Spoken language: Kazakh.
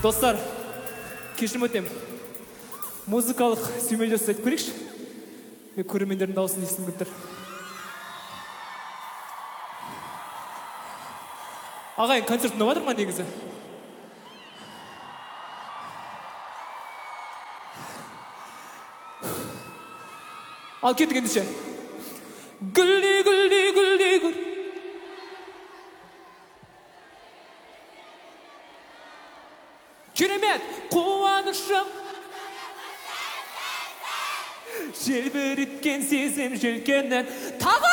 Достар, кешірім өтем. Музыкалық сүймел жасайды көрейікші. Мен көрермендердің дауысын естігім келіп тұр. Ағайын, концерт ұнап жатыр ма негізі? Ал кеттік ендеше. Гүлдей, гүлдей, гүлдей, гүл. Керемет, қуанышым. Желбіріткен сезім желкеннен тағы